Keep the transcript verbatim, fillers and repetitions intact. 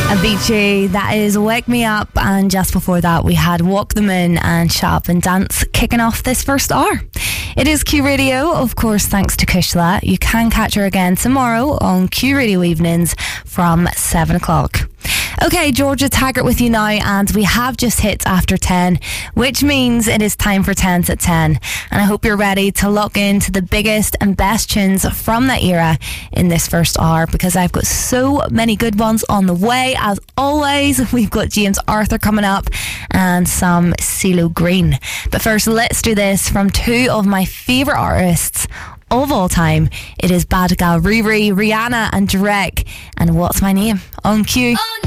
Avicii, that is Wake Me Up, and just before that we had Walk the Moon and Shut Up and Dance kicking off this first hour. It is Q Radio, of course, thanks to Kushla. You can catch her again tomorrow on Q Radio Evenings from seven o'clock. Okay, Georgia Taggart with you now, and we have just hit after ten, which means it is time for tens at ten. And I hope you're ready to lock into the biggest and best tunes from that era in this first hour, because I've got so many good ones on the way. As always, we've got James Arthur coming up and some CeeLo Green. But first, let's do this from two of my favourite artists of all time. It is Bad Gal Riri, Rihanna and Drake, and What's My Name on Q. Oh, no.